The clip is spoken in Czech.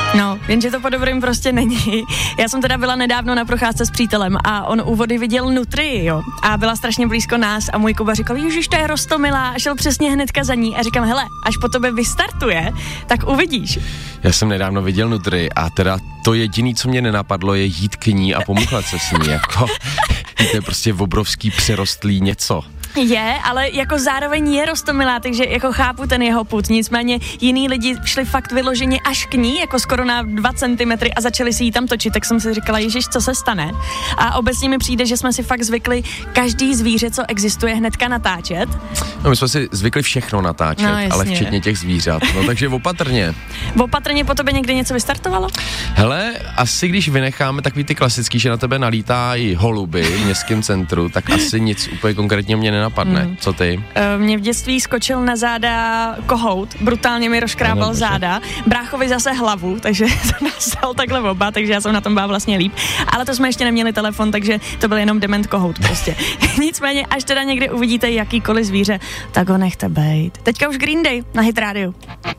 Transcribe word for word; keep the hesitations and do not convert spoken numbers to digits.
No, jenže to po dobrým prostě není. Já jsem teda byla nedávno na procházce s přítelem a on u vody viděl nutrii, jo. A byla strašně blízko nás a můj Kuba říkal, ježiš, to je roztomilá, a šel přesně hnedka za ní a říkám, hele, až po tobě vystartuje, tak uvidíš. Já jsem nedávno viděl nutrii a teda to jediné, co mě nenapadlo, je jít k ní a pomuklat se s ní, jako to je prostě obrovský přirostlý něco. Je, ale jako zároveň je roztomilá, takže jako chápu ten jeho pud, nicméně jiný lidi šli fakt vyloženě až k ní, jako skoro na dva centimetry a začali si jí tam točit, tak jsem si říkala, ježiš, co se stane? A obecně mi přijde, že jsme si fakt zvykli každý zvíře, co existuje, hnedka natáčet. No my jsme si zvykli všechno natáčet, no, ale včetně těch zvířat, no takže opatrně. Opatrně po tobě někdy něco vystartovalo? Hele, asi když vynecháme takový ty klasický, že na tebe nalítají holuby v městském centru, tak asi nic úplně konkrétně mě nenapadne. Hmm. Co ty? Uh, mě v dětství skočil na záda kohout, brutálně mi rozkrábal ano, záda, bráchovi zase hlavu, takže to nás dal takhle oba, takže já jsem na tom byla vlastně líp. Ale to jsme ještě neměli telefon, takže to byl jenom dement kohout prostě. Nicméně, až teda někdy uvidíte jakýkoliv zvíře, tak ho nechte bejt. Teďka už Green Day na Hit Radio.